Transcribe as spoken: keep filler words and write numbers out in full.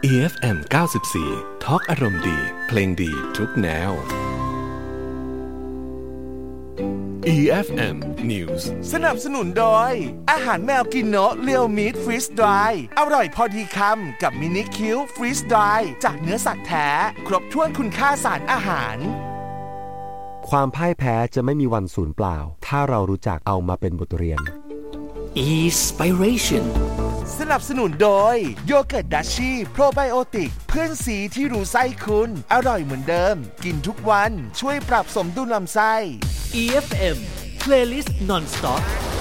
อี เอฟ เอ็ม เก้าสิบสี่ Talk อารมณ์ดีเพลงดีทุกแนว อี เอฟ เอ็ม News สนับสนุนโดยอาหารแมวกินโนะเรียวมีทฟรีสดรายอร่อยพอดีคำกับมินิคิวฟรีสดรายจากเนื้อสัตว์แท้ครบถ้วนคุณค่าสารอาหารความพ่ายแพ้จะไม่มีวันสูญเปล่าถ้าเรารู้จักเอามาเป็นบทเรียน Inspiration สนับสนุนโดยโยเกิร์ตดัชชี่โปรไบโอติกเพื่อนสีที่รู้ไส้คุณอร่อยเหมือนเดิมกินทุกวันช่วยปรับสมดุลลำไส้อี เอฟ เอ็ม Playlist Non-Stop